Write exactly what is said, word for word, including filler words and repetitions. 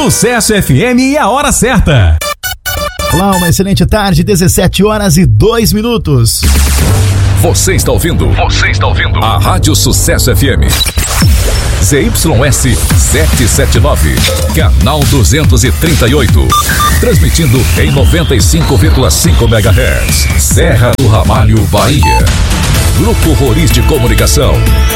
Sucesso F M e a hora certa. Olá, uma excelente tarde, dezessete horas e dois minutos. Você está ouvindo? Você está ouvindo? A Rádio Sucesso F M. Z Y S setecentos e setenta e nove, canal duzentos e trinta e oito. Transmitindo em noventa e cinco vírgula cinco megahertz. Serra do Ramalho, Bahia. Grupo Roriz de Comunicação.